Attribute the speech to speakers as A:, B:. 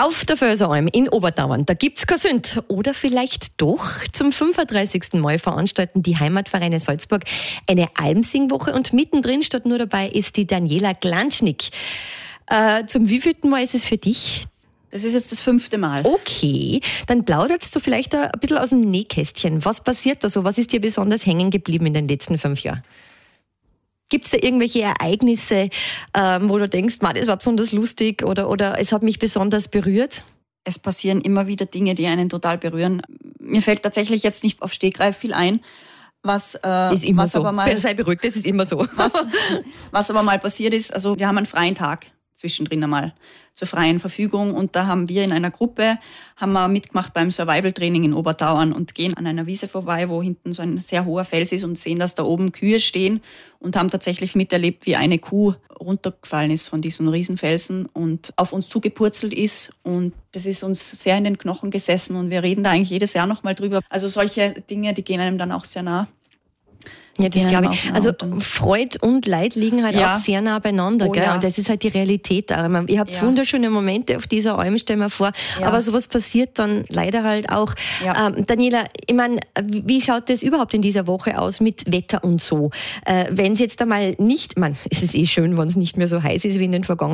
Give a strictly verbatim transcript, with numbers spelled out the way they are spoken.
A: Auf der Vörseralm in Obertauern, da gibt's kein Sünd. Oder vielleicht doch. Zum fünfunddreißigsten Mal veranstalten die Heimatvereine Salzburg eine Almsingwoche und mittendrin statt nur dabei ist die Daniela Glanschnick. Äh, zum wievielten Mal ist es für dich?
B: Das ist jetzt das fünfte Mal.
A: Okay, dann plauderst du vielleicht ein bisschen aus dem Nähkästchen. Was passiert da so? Was ist dir besonders hängen geblieben in den letzten fünf Jahren? Gibt es da irgendwelche Ereignisse, ähm, wo du denkst, das war besonders lustig oder, oder es hat mich besonders berührt?
B: Es passieren immer wieder Dinge, die einen total berühren. Mir fällt tatsächlich jetzt nicht auf Stegreif viel ein. Was, äh,
A: das ist immer
B: was
A: so.
B: Aber mal,
A: Sei beruhigt, das ist immer so.
B: Was, was aber mal passiert ist, also wir haben einen freien Tag zwischendrin einmal zur freien Verfügung und da haben wir in einer Gruppe, haben wir mitgemacht beim Survival-Training in Obertauern und gehen an einer Wiese vorbei, wo hinten so ein sehr hoher Fels ist und sehen, dass da oben Kühe stehen und haben tatsächlich miterlebt, wie eine Kuh runtergefallen ist von diesem Riesenfelsen und auf uns zugepurzelt ist und das ist uns sehr in den Knochen gesessen und wir reden da eigentlich jedes Jahr nochmal drüber. Also solche Dinge, die gehen einem dann auch sehr nah.
A: Ja, das glaube ich. Also Freude und Leid liegen halt
B: ja.
A: auch sehr nah beieinander.
B: Oh,
A: gell?
B: ja.
A: Und das ist halt die Realität. Ihr habt
B: ja.
A: wunderschöne Momente auf dieser Alm, stell mir vor. Ja. Aber sowas passiert dann leider halt auch. Ja. Ähm, Daniela, ich meine, wie schaut das überhaupt in dieser Woche aus mit Wetter und so? Äh, wenn es jetzt einmal nicht, man, es ist eh schön, wenn es nicht mehr so heiß ist wie in den vergangenen